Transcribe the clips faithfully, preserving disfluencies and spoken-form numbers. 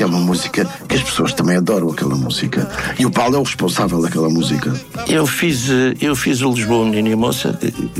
é uma música que as pessoas também adoram aquela música. E o Paulo é o responsável daquela música. Eu fiz, eu fiz o Lisboa, Menina e Moça.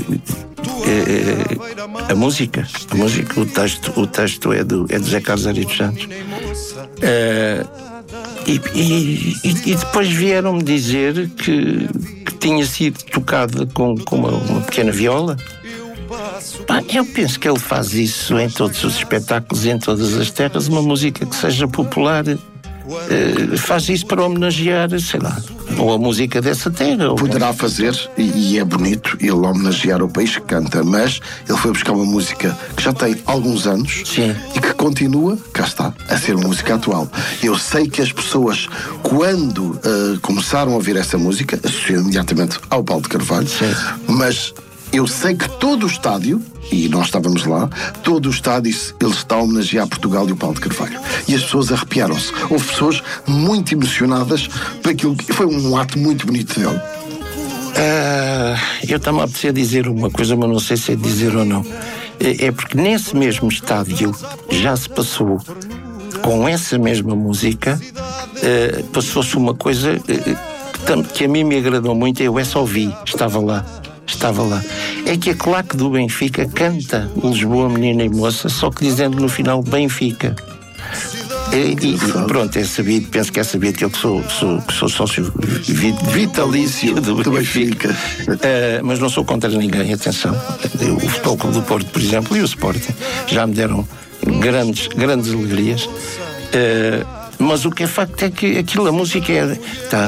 É, é, a música, a música, o texto, o texto é do, é do José Carlos Ari dos Santos. É, e, e, e depois vieram-me dizer que, que tinha sido tocada com, com uma, uma pequena viola. Pá, eu penso que ele faz isso em todos os espetáculos, em todas as terras, uma música que seja popular. Uh, faz isso para homenagear, sei lá, ou a música dessa terra. Ou... Poderá fazer, e, e é bonito ele homenagear o país que canta, mas ele foi buscar uma música que já tem alguns anos. Sim. E que continua, cá está, a ser uma música atual. Eu sei que as pessoas, quando uh, começaram a ouvir essa música, associam imediatamente ao Paulo de Carvalho. Sim. Mas eu sei que todo o estádio, e nós estávamos lá, todo o estádio, ele está a homenagear Portugal e o Paulo de Carvalho. E as pessoas arrepiaram-se. Houve pessoas muito emocionadas por aquilo que foi um ato muito bonito dele. Uh, eu estava a apetecer dizer uma coisa, mas não sei se é dizer ou não. É, é porque nesse mesmo estádio já se passou, com essa mesma música, uh, passou-se uma coisa uh, que, que a mim me agradou muito. Eu essa ouvi, estava lá. Estava lá. É que a claque do Benfica canta o Lisboa, Menina e Moça, só que dizendo no final Benfica. E, e, e pronto, é sabido, penso que é sabido que eu que sou, sou, que sou sócio vitalício do, do Benfica. Uh, mas não sou contra ninguém, atenção. O Futebol Clube do Porto, por exemplo, e o Sporting já me deram grandes, grandes alegrias. Uh, Mas o que é facto é que aquilo, a música é tá,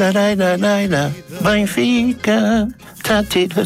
Benfica, tá,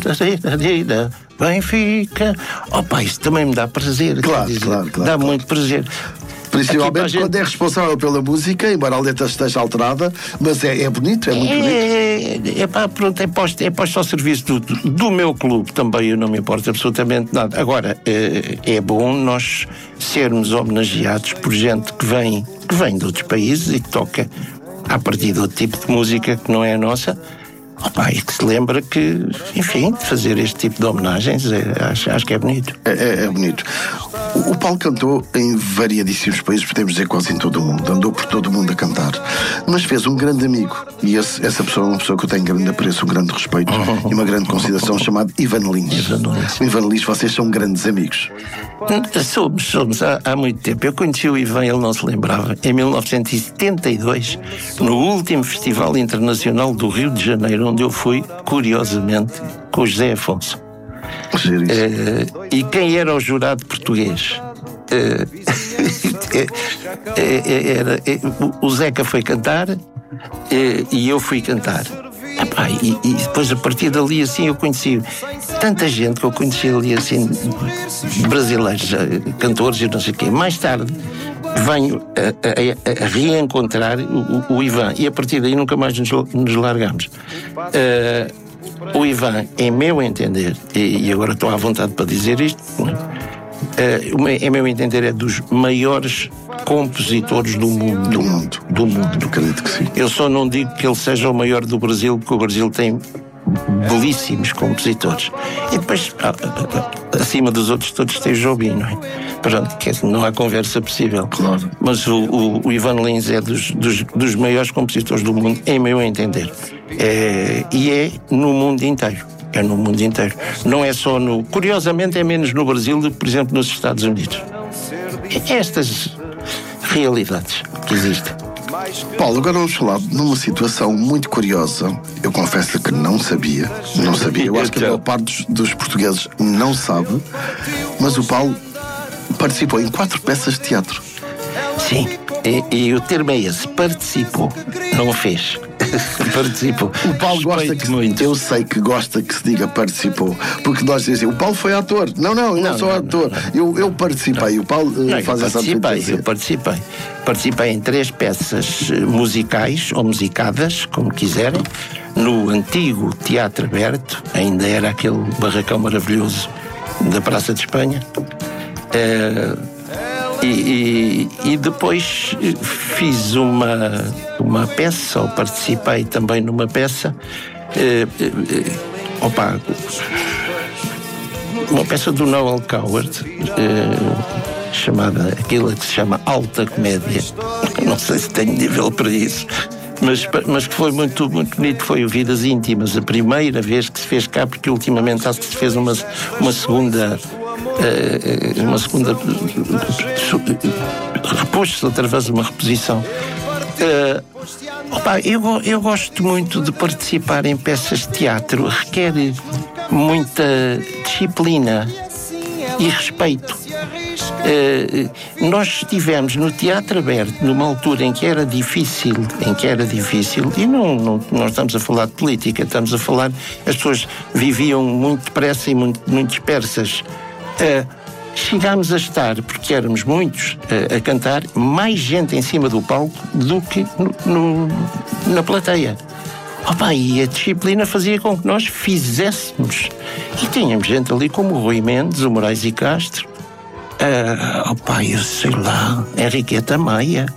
Benfica. Opa, isso também me dá prazer. Claro, dizer, claro, claro. Dá claro. muito prazer. Principalmente gente... quando é responsável pela música, embora a letra esteja alterada, mas é, é bonito, é muito é, bonito. É, é, pá, pronto, é posto, é posto ao serviço do, do meu clube também, eu não me importa absolutamente nada. Agora, é, é bom nós sermos homenageados por gente que vem, que vem de outros países e que toca a partir de outro tipo de música que não é a nossa. Opa, e que se lembra que, enfim, de fazer este tipo de homenagens, é, acho, acho que é bonito. É, é, é bonito. O, o Paulo cantou em variadíssimos países, podemos dizer quase em todo o mundo, andou por todo o mundo a cantar, mas fez um grande amigo, e esse, essa pessoa é uma pessoa que eu tenho grande apreço, um grande respeito e uma grande consideração, chamado Ivan Lins. Ivan Lins. O Ivan Lins, vocês são grandes amigos. Somos, somos, há, há muito tempo. Eu conheci o Ivan, ele não se lembrava, em mil novecentos e setenta e dois, no último Festival Internacional do Rio de Janeiro, onde eu fui, curiosamente, com o José Afonso. Uh, e quem era o jurado português? Uh, era, o Zeca foi cantar uh, e eu fui cantar. Epá, e, e depois, a partir dali, assim, eu conheci tanta gente que eu conheci ali, assim, brasileiros, cantores e não sei o quê. Mais tarde, venho a, a, a reencontrar o, o, o Ivan, e a partir daí nunca mais nos, nos largamos. Uh, o Ivan, em meu entender, e, e agora estou à vontade para dizer isto, uh, em meu entender, é dos maiores compositores do mundo. Do mundo. Do mundo. Eu acredito que sim. Eu só não digo que ele seja o maior do Brasil, porque o Brasil tem belíssimos compositores. E depois, acima dos outros todos, tem o Jobim, não é? Pronto, que não há conversa possível. Claro. Mas o, o, o Ivan Lins é dos, dos, dos maiores compositores do mundo, em meu entender. É, e é no mundo inteiro. É no mundo inteiro. Não é só no... Curiosamente, é menos no Brasil do que, por exemplo, nos Estados Unidos. Estas realidades que existem. Paulo, agora vamos falar numa situação muito curiosa. Eu confesso que não sabia. Não sabia. Eu acho que a maior parte dos, dos portugueses não sabe. Mas o Paulo participou em quatro peças de teatro. Sim. E, e o termo é esse. Participou. Não fez. Participou. O Paulo gosta que muito. Eu sei que gosta que se diga participou, porque nós dizemos, o Paulo foi ator. Não, não, eu não, não sou não, ator. Não, não. Eu, eu participei. Não. O Paulo não, faz eu essa participei. Eu participei. Participei em três peças musicais ou musicadas, como quiserem, no antigo Teatro Aberto, ainda era aquele barracão maravilhoso da Praça de Espanha. Uh, E, e, e depois fiz uma, uma peça, ou participei também numa peça, eh, eh, opa, uma peça do Noel Coward, eh, chamada, aquilo que se chama alta comédia. Não sei se tenho nível para isso. Mas, mas que foi muito, muito bonito, foi o Vidas Íntimas, a primeira vez que se fez cá, porque ultimamente acho que se fez uma, uma segunda uh, uma segunda repôs-se outra vez uma reposição. Uh, opa, eu, eu gosto muito de participar em peças de teatro, requer muita disciplina e respeito. Uh, nós estivemos no Teatro Aberto numa altura em que era difícil, em que era difícil, e não, não, não estamos a falar de política, estamos a falar, as pessoas viviam muito depressa e muito, muito dispersas. Uh, chegámos a estar, porque éramos muitos uh, a cantar, mais gente em cima do palco do que no, no, na plateia. Opa, e a disciplina fazia com que nós fizéssemos. E tínhamos gente ali como o Rui Mendes, o Moraes e Castro, Uh, opa, eu sei lá, Henriqueta Maia,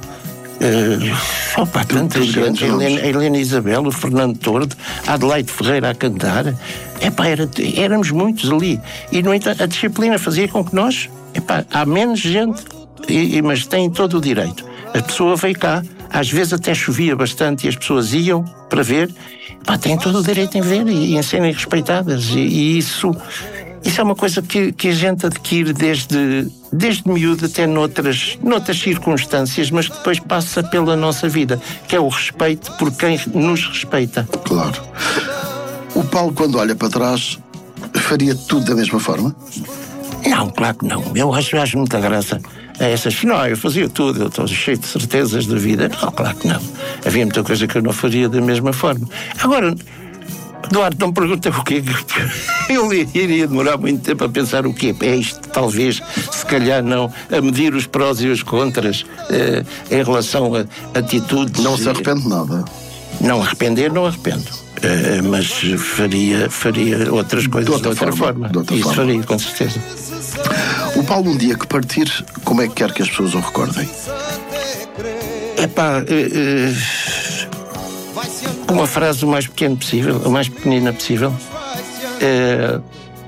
uh, opa, tanta gente, a Helena, a Helena Isabel, o Fernando Tordo, a Adelaide Ferreira a cantar. Epá, era, éramos muitos ali. E, no entanto, a disciplina fazia com que nós, epá, há menos gente, e, mas tem todo o direito. A pessoa veio cá, às vezes até chovia bastante e as pessoas iam para ver, epá, têm todo o direito em ver e, e em serem respeitadas. E, e isso... Isso é uma coisa que, que a gente adquire desde, desde miúdo até noutras, noutras circunstâncias, mas que depois passa pela nossa vida, que é o respeito por quem nos respeita. Claro. O Paulo, quando olha para trás, faria tudo da mesma forma? Não, claro que não. Eu acho, acho muita graça a essas... Não, eu fazia tudo, eu estou cheio de certezas da vida. Não, claro que não. Havia muita coisa que eu não faria da mesma forma. Agora... Eduardo, não pergunta o quê? Eu iria demorar muito tempo a pensar o quê? É isto, talvez, se calhar não, a medir os prós e os contras eh, em relação a atitudes. Não se arrepende de nada? Não arrepender, não arrependo. Uh, mas faria, faria outras coisas de outra, de outra forma. forma. De outra Isso forma. faria, com certeza. O Paulo, um dia que partir, como é que quer que as pessoas o recordem? Epá... Uh, uh, uma frase o mais pequena possível, o mais pequenina possível. Uh,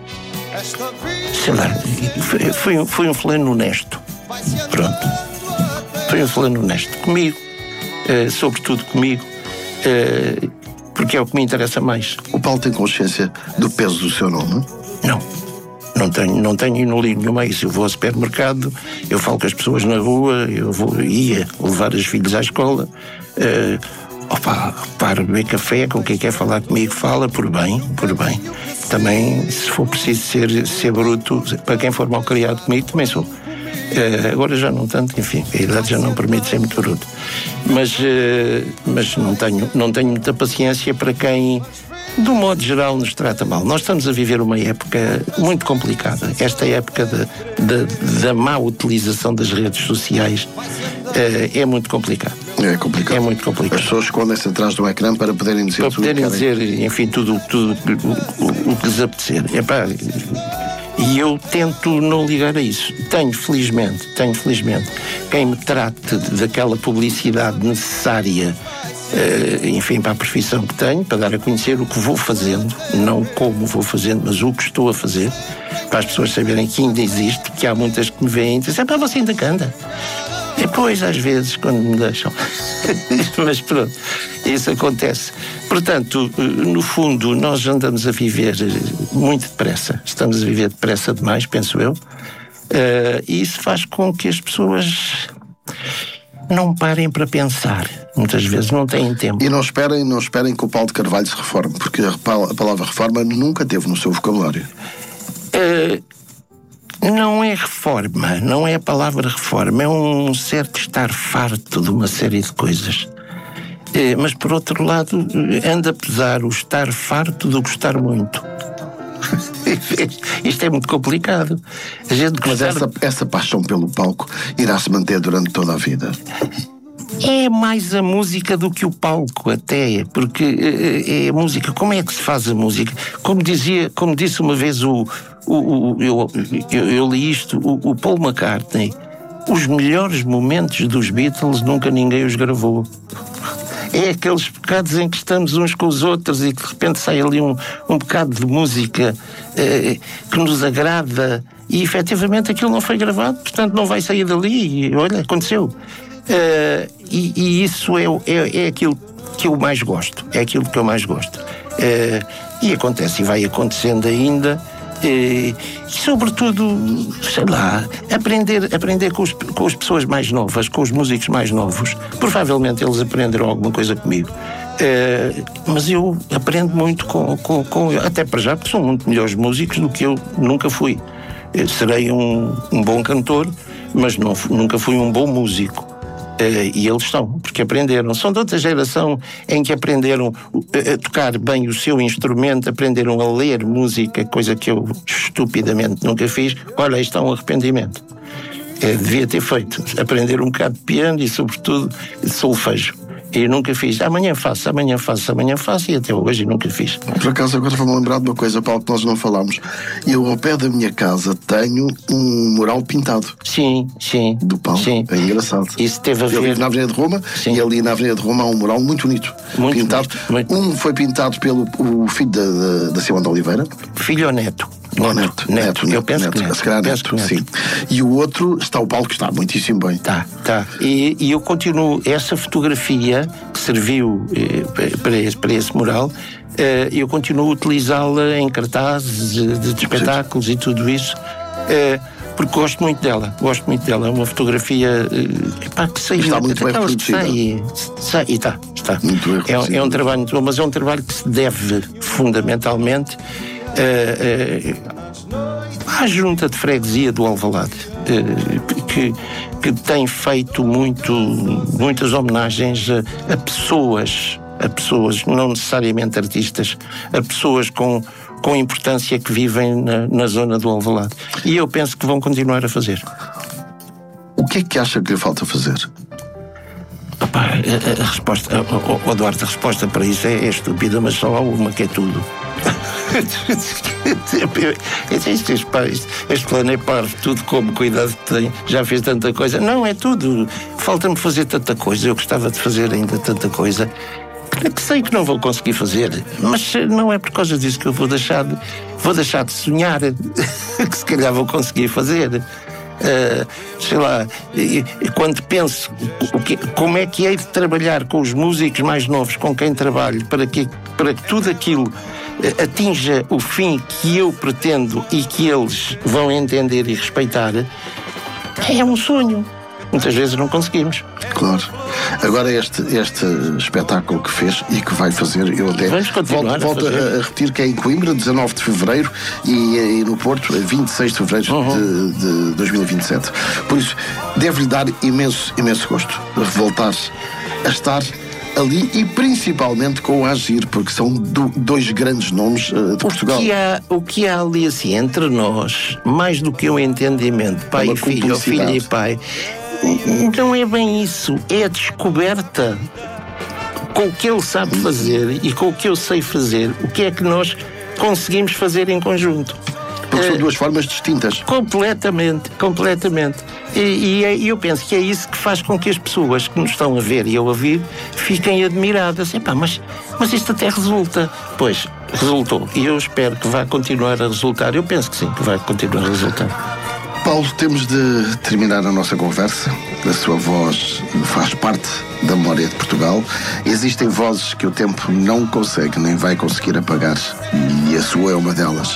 sei lá, foi, foi um fulano honesto. Pronto. Foi um fulano honesto. Comigo, uh, sobretudo comigo, uh, porque é o que me interessa mais. O Paulo tem consciência do peso do seu nome? Não. Não tenho, não tenho e não ligo nenhuma isso. Eu vou ao supermercado, eu falo com as pessoas na rua, eu vou, ia levar os filhos à escola. Uh, Opa, para beber café, com quem quer falar comigo, fala por bem, por bem. Também, se for preciso ser, ser bruto, para quem for mal criado comigo, também sou. Uh, agora já não tanto, enfim, a idade já não permite ser muito bruto. Mas, uh, mas não tenho, não tenho muita paciência para quem, de um modo geral, nos trata mal. Nós estamos a viver uma época muito complicada. Esta época de, de, da má utilização das redes sociais uh, é muito complicada. É complicado. É muito complicado. As pessoas escondem-se atrás do ecrã para poderem dizer para tudo poderem que dizer, enfim, tudo, tudo o, o, o que lhes apetecer. Epá, e eu tento não ligar a isso. Tenho, felizmente, tenho, felizmente, quem me trate daquela publicidade necessária, uh, enfim, para a profissão que tenho, para dar a conhecer o que vou fazendo, não como vou fazendo, mas o que estou a fazer, para as pessoas saberem que ainda existe, que há muitas que me veem e dizem, pá, você ainda canta. Depois, às vezes, quando me deixam. Mas pronto, isso acontece. Portanto, no fundo, nós andamos a viver muito depressa. Estamos a viver depressa demais, penso eu. Uh, e isso faz com que as pessoas não parem para pensar. Muitas vezes não têm tempo. E não esperem, não esperem que o Paulo de Carvalho se reforme, porque a palavra reforma nunca teve no seu vocabulário. Uh, Não é reforma, não é a palavra reforma, é um certo estar farto de uma série de coisas. É, mas, por outro lado, anda a pesar o estar farto do gostar muito. Isto é muito complicado. A gente mas gostar... essa, essa paixão pelo palco irá se manter durante toda a vida? É mais a música do que o palco, até, porque é, é a música. Como é que se faz a música? Como dizia, como disse uma vez o, o, o eu, eu, eu li isto, o, o Paul McCartney, os melhores momentos dos Beatles nunca ninguém os gravou. é aqueles bocados em que estamos uns com os outros e que de repente sai ali um, um bocado de música eh, que nos agrada e efetivamente aquilo não foi gravado, portanto não vai sair dali e olha, aconteceu. Uh, e, e isso é, é, é aquilo que eu mais gosto, é aquilo que eu mais gosto. Uh, e acontece e vai acontecendo ainda. E, e sobretudo, sei lá, aprender, aprender com, os, com as pessoas mais novas, com os músicos mais novos. Provavelmente eles aprenderam alguma coisa comigo. Uh, mas eu aprendo muito com, com, com até para já, porque são muito melhores músicos do que eu nunca fui. Eu serei um, um bom cantor, mas não, nunca fui um bom músico. Uh, e eles estão, porque aprenderam. São de outra geração em que aprenderam a tocar bem o seu instrumento, aprenderam a ler música, coisa que eu estupidamente nunca fiz. Olha, isto é um arrependimento. Uh, devia ter feito. Aprender um bocado de piano e, sobretudo, de solfejo. E nunca fiz. Amanhã faço, amanhã faço, amanhã faço e até hoje nunca fiz. Por acaso agora vou-me lembrar de uma coisa, Paulo, que nós não falámos. Eu ao pé da minha casa tenho um mural pintado. Sim, sim. Do Paulo. Sim. É engraçado. Isso teve a ver... Eu vivo na Avenida de Roma. Sim. E ali na Avenida de Roma há um mural muito bonito. Muito pintado. Bonito, muito... Um foi pintado pelo o filho da, da, da Simão de Oliveira. Filho ou neto? Não, neto, neto, neto, eu penso neto, que neto. Se calhar neto, neto, sim. E o outro está o Paulo, que está muitíssimo bem. Tá, tá. E, e eu continuo, essa fotografia que serviu eh, para, esse, para esse mural, eh, eu continuo a utilizá-la em cartazes de, de espetáculos sim. E tudo isso, eh, porque gosto muito dela, gosto muito dela. É uma fotografia eh, epá, que sai está muito bem produzida. Sai, sai, e está, está. Muito bem é, é um trabalho muito bom, mas é um trabalho que se deve fundamentalmente Uh, uh, à junta de freguesia do Alvalade, uh, que, que tem feito muito, muitas homenagens a, a pessoas, a pessoas, não necessariamente artistas, a pessoas com, com importância que vivem na, na zona do Alvalade. E eu penso que vão continuar a fazer. O que é que acha que lhe falta fazer? Opa, a, a resposta, oh, oh, Eduardo, a resposta para isso é, é estúpida, mas só há uma que é tudo. este, este, este plano é parvo, tudo como cuidado que tem, já fez tanta coisa. Não, é tudo. Falta-me fazer tanta coisa. Eu gostava de fazer ainda tanta coisa que sei que não vou conseguir fazer, mas não é por causa disso que eu vou deixar de, vou deixar de sonhar que se calhar vou conseguir fazer. Uh, sei lá, e, e quando penso o que, como é que hei de trabalhar com os músicos mais novos com quem trabalho para que, para que tudo aquilo uh, atinja o fim que eu pretendo e que eles vão entender e respeitar, é um sonho. Muitas vezes não conseguimos. Claro. Agora este, este espetáculo que fez e que vai fazer, eu até volto, volto a, a repetir que é em Coimbra, dezanove de fevereiro e, e no Porto, vinte e seis de fevereiro uhum. de, de dois mil e vinte e sete. Por isso, deve-lhe dar imenso, imenso gosto voltar a estar ali e principalmente com o Agir, porque são do, dois grandes nomes uh, de Portugal. O que, há, o que há ali assim entre nós, mais do que um entendimento, pai e filho, ou filho e pai, não é bem isso, é a descoberta com o que ele sabe fazer e com o que eu sei fazer, o que é que nós conseguimos fazer em conjunto. Porque são duas formas distintas. Completamente, completamente. E, e eu penso que é isso que faz com que as pessoas que nos estão a ver e a ouvir fiquem admiradas. Epá, mas, mas isto até resulta. Pois, resultou. E eu espero que vá continuar a resultar. Eu penso que sim, que vai continuar a resultar. Paulo, temos de terminar a nossa conversa. A sua voz faz parte da memória de Portugal. Existem vozes que o tempo não consegue nem vai conseguir apagar, e a sua é uma delas.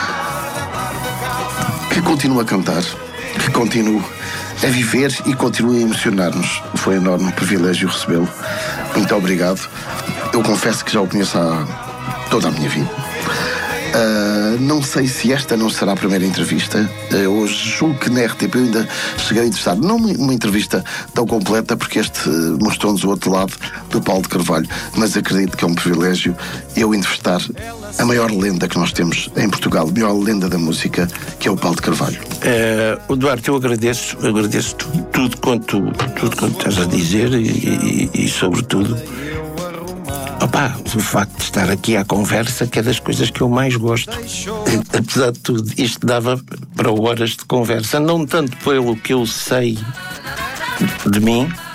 Que continua a cantar, que continua a viver e continua a emocionar-nos. Foi um enorme privilégio recebê-lo. Muito obrigado. Eu confesso que já o conheço há toda a minha vida. Uh, não sei se esta não será a primeira entrevista. Uh, hoje julgo que na R T P eu ainda cheguei a entrevistar, não uma entrevista tão completa, porque este uh, mostrou-nos o outro lado do Paulo de Carvalho, mas acredito que é um privilégio eu entrevistar a maior lenda que nós temos em Portugal, a maior lenda da música, que é o Paulo de Carvalho. Uh, Duarte, eu agradeço, eu agradeço tudo, tudo quanto tudo quanto estás a dizer e, e, e sobretudo Opa, o facto de estar aqui à conversa, que é das coisas que eu mais gosto. Apesar de tudo, isto dava para horas de conversa, não tanto pelo que eu sei de mim,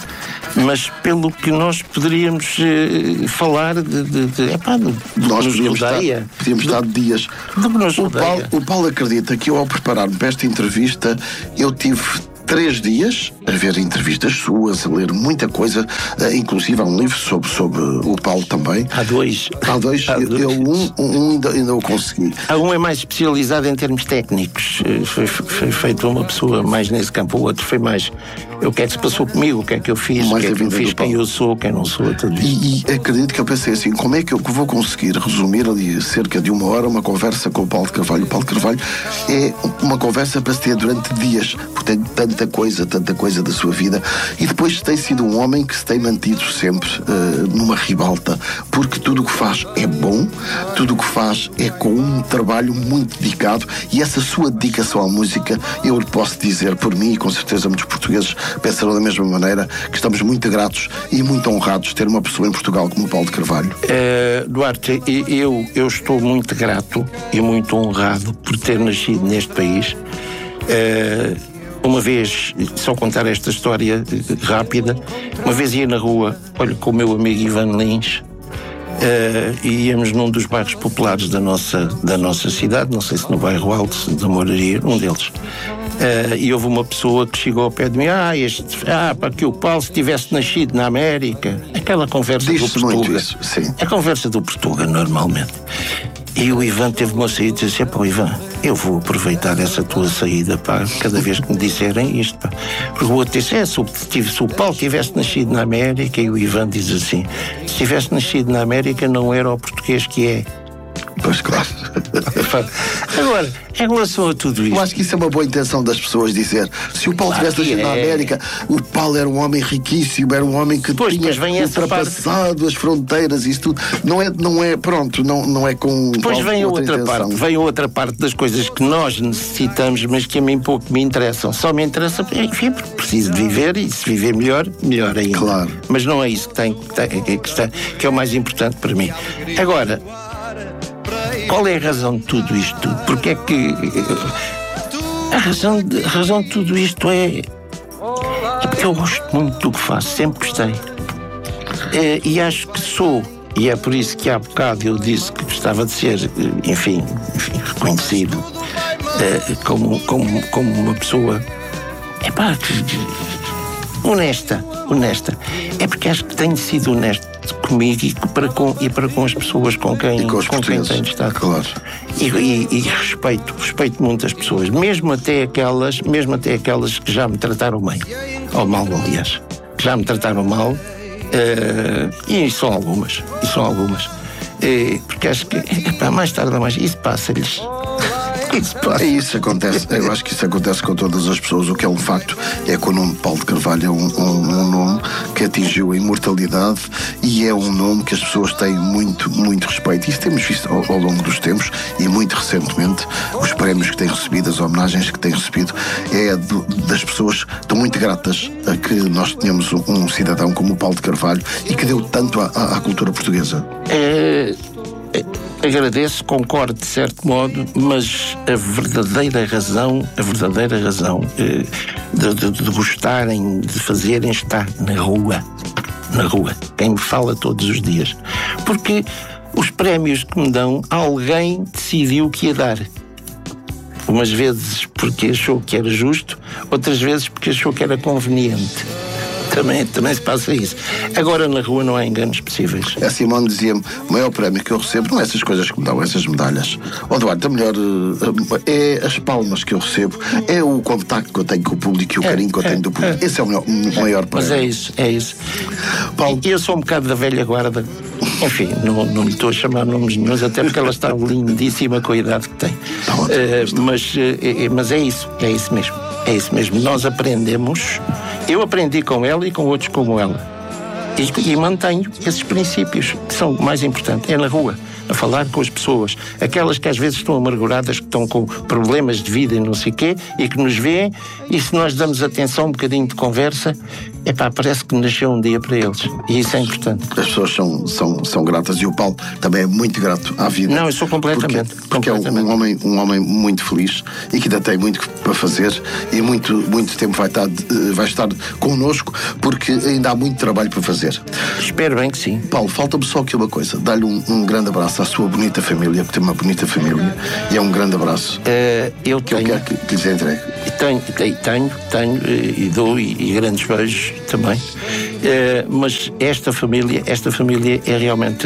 mas pelo que nós poderíamos uh, falar de, de, de, epá, do, do nós que nos rodeia. Estar, podíamos do, estar de dias. Do que nos o, Paulo, o Paulo acredita que eu, ao preparar-me para esta entrevista, eu tive três dias a ver entrevistas suas, a ler muita coisa, uh, inclusive há um livro sobre, sobre o Paulo também. Há dois. Há dois. Há eu, dois. eu um, um ainda, ainda o consegui. Há um é mais especializado em termos técnicos. Foi, foi feito uma pessoa mais nesse campo. O outro foi mais o que é que se passou comigo, o que é que eu fiz, o que é que eu fiz, quem eu sou, quem não sou, tudo isso. E, e acredito que eu pensei assim, como é que eu vou conseguir resumir ali cerca de uma hora uma conversa com o Paulo de Carvalho? O Paulo de Carvalho é uma conversa para se ter durante dias, porque tem tanta coisa, tanta coisa da sua vida, e depois tem sido um homem que se tem mantido sempre uh, numa ribalta, porque tudo o que faz é bom, tudo o que faz é com um trabalho muito dedicado, e essa sua dedicação à música, eu lhe posso dizer por mim, e com certeza muitos portugueses pensarão da mesma maneira, que estamos muito gratos e muito honrados de ter uma pessoa em Portugal como o Paulo de Carvalho. Uh, Duarte, eu, eu estou muito grato e muito honrado por ter nascido neste país. Uh, uma vez, só contar esta história rápida, uma vez ia na rua, olha, com o meu amigo Ivan Lins, Uh, e íamos num dos bairros populares da nossa, da nossa cidade, não sei se no bairro Alto da Moraria, um deles. Uh, e houve uma pessoa que chegou ao pé de mim, ah, este, ah, para que o Paulo se tivesse nascido na América. Aquela conversa Diz-se do Portuga. Isso, sim. A conversa do Portuga, normalmente. E o Ivan teve uma saída e disse assim, pá, Ivan, eu vou aproveitar essa tua saída, pá, cada vez que me disserem isto, pá. Porque o outro disse, é, se o, se o Paulo tivesse nascido na América, e o Ivan diz assim, se tivesse nascido na América não era o português que é. Pois, claro. Agora, em relação a tudo isto... Eu acho que isso é uma boa intenção das pessoas dizer, se o Paulo claro tivesse nascido é. na América, o Paulo era um homem riquíssimo, era um homem que pois, tinha ultrapassado parte... as fronteiras e isso tudo. Não é, não é pronto, não, não é com... Depois vem a outra intenção. parte, vem a outra parte das coisas que nós necessitamos, mas que a mim pouco me interessam. Só me interessa, enfim, porque preciso de viver, e se viver melhor, melhor ainda. Claro. Mas não é isso que, tem, que, tem, que, está, que é o mais importante para mim. Agora... Qual é a razão de tudo isto? Porque é que a razão de, a razão de tudo isto é, é porque eu gosto muito do que faço, sempre gostei. É, e acho que sou, e é por isso que há bocado eu disse que gostava de ser, enfim, enfim reconhecido é, como, como, como uma pessoa epá, honesta, honesta. É porque acho que tenho sido honesto comigo e para com, e para com as pessoas com quem, com com quem tenho estado. Claro. E, e, e respeito, respeito muitas pessoas, mesmo até aquelas, mesmo até aquelas que já me trataram bem, ou mal, aliás, que já me trataram mal, uh, e são algumas, e são algumas, uh, porque acho que, epá, mais tarde ou mais, isso passa-lhes. Isso, passa. Isso acontece, eu acho que isso acontece com todas as pessoas. O que é um facto é que o nome de Paulo de Carvalho é um, um, um nome que atingiu a imortalidade e é um nome que as pessoas têm muito, muito respeito. Isso temos visto ao, ao longo dos tempos e muito recentemente os prémios que têm recebido, as homenagens que têm recebido, é do, das pessoas que estão muito gratas a que nós tenhamos um, um cidadão como o Paulo de Carvalho e que deu tanto à, à, à cultura portuguesa. É... Agradeço, concordo de certo modo, mas a verdadeira razão, a verdadeira razão eh, de, de, de gostarem, de fazerem, está na rua. Na rua. Quem me fala todos os dias. Porque os prémios que me dão, alguém decidiu que ia dar. Umas vezes porque achou que era justo, outras vezes porque achou que era conveniente. Também, também se passa isso. Agora na rua não há enganos possíveis. A Simone dizia-me, o maior prémio que eu recebo não é essas coisas que me dão, essas medalhas. Ó Duarte, a melhor é as palmas que eu recebo, é o contacto que eu tenho com o público e o é, carinho que eu é, tenho do público. É, Esse é o, melhor, o é, maior prémio. Mas é isso, é isso. Paulo... Eu sou um bocado da velha guarda. Enfim, não, não lhe estou a chamar nomes nenhums, até porque ela está lindíssima com a idade que tem. Tá ótimo, uh, mas, uh, é, mas é isso, é isso mesmo. É isso mesmo. Nós aprendemos, eu aprendi com ela e com outros como ela. E, e mantenho esses princípios que são o mais importante. É na rua, a falar com as pessoas. Aquelas que às vezes estão amarguradas, que estão com problemas de vida e não sei o quê, e que nos veem, e se nós damos atenção, um bocadinho de conversa, epá, parece que nasceu um dia para eles. E isso é importante. As pessoas são, são, são gratas e o Paulo também é muito grato à vida. Não, eu sou completamente. Porque, porque completamente. é um, um, homem, um homem muito feliz e que ainda tem muito para fazer e muito, muito tempo vai estar, vai estar connosco porque ainda há muito trabalho para fazer. Espero bem que sim. Paulo, falta-me só aqui uma coisa. Dá-lhe um, um grande abraço à sua bonita família, porque tem uma bonita família e é um grande abraço. Uh, eu que tenho. eu quero que, que lhes entregue. Tenho, tenho, tenho, tenho e dou e, e grandes beijos também. Uh, mas esta família, esta família é realmente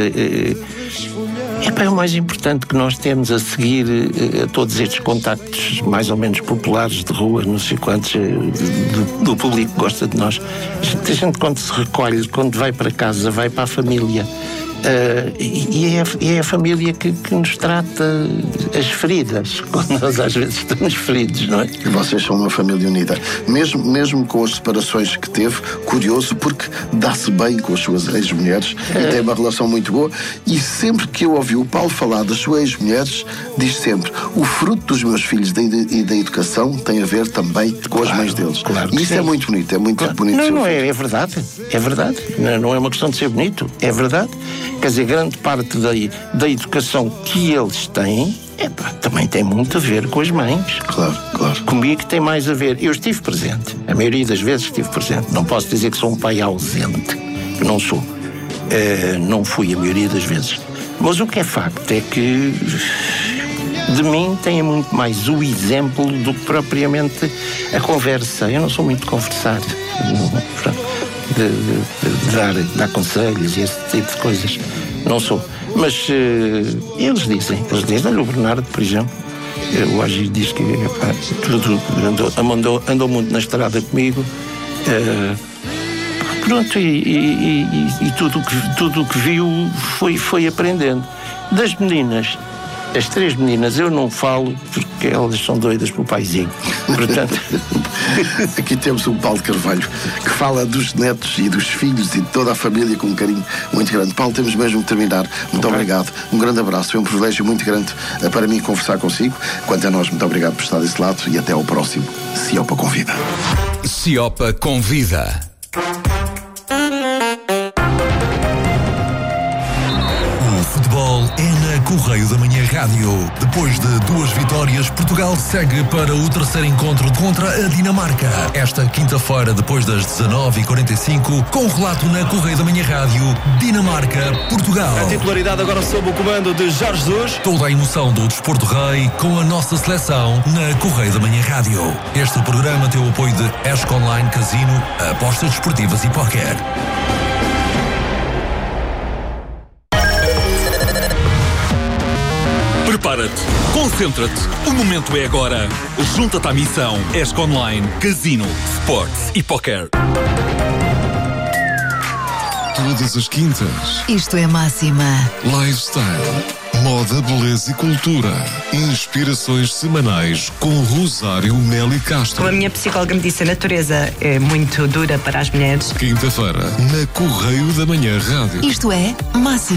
uh, é, é o mais importante que nós temos a seguir uh, a todos estes contactos mais ou menos populares de rua, não sei quantos, uh, do, do público que gosta de nós. A gente, a gente quando se recolhe, quando vai para casa, vai para a família. Uh, e, é, é a família que, que nos trata as feridas, quando nós às vezes estamos feridos, não é? E vocês são uma família unida. Mesmo, mesmo com as separações que teve, curioso, porque dá-se bem com as suas ex-mulheres é. e tem uma relação muito boa. E sempre que eu ouvi o Paulo falar das suas ex-mulheres, diz sempre: o fruto dos meus filhos e da educação tem a ver também com claro, as mães deles. Claro e isso sim. é muito bonito, é muito claro. bonito. Não, não é, é verdade, é verdade. Não, não é uma questão de ser bonito, é verdade. Quer dizer, grande parte da, da educação que eles têm é, pá, também tem muito a ver com as mães. Claro, claro. Comigo tem mais a ver. Eu estive presente, a maioria das vezes estive presente. Não posso dizer que sou um pai ausente. Não sou. Uh, não fui a maioria das vezes. Mas o que é facto é que de mim tem muito mais o exemplo do que propriamente a conversa. Eu não sou muito de conversar. Não, De, de, de, dar, de dar conselhos e esse tipo de coisas. Não sou. Mas uh, eles dizem, eles dizem, olha, o Bernardo, por exemplo, uh, o Agir diz que epá, tudo, andou, andou, andou muito na estrada comigo. Uh, pronto, e, e, e, e tudo o que, tudo que viu foi, foi aprendendo. Das meninas, as três meninas, eu não falo porque elas são doidas pelo paizinho. Portanto. Aqui temos o Paulo Carvalho que fala dos netos e dos filhos e de toda a família com um carinho muito grande. Paulo, temos mesmo de terminar. Muito okay. obrigado. Um grande abraço. Foi um privilégio muito grande para mim conversar consigo. Quanto a nós, muito obrigado por estar desse lado e até ao próximo Ciopa Convida. Ciopa Convida. É na Correio da Manhã Rádio. Depois de duas vitórias, Portugal segue para o terceiro encontro contra a Dinamarca. Esta quinta-feira, depois das dezanove e quarenta e cinco, com o relato na Correio da Manhã Rádio, Dinamarca-Portugal. A titularidade agora sob o comando de Jorge Jesus. Toda a emoção do desporto rei com a nossa seleção na Correio da Manhã Rádio. Este programa tem o apoio de Esco Online Casino, apostas desportivas e póquer. Prepara-te, concentra-te, o momento é agora. Junta-te à missão Esco Online, Casino, Sports e Poker. Todas as quintas. Isto é Máxima. Lifestyle, moda, beleza e cultura. Inspirações semanais com Rosário Meli Castro. A minha psicóloga me disse: a natureza é muito dura para as mulheres. Quinta-feira, na Correio da Manhã Rádio. Isto é Máxima.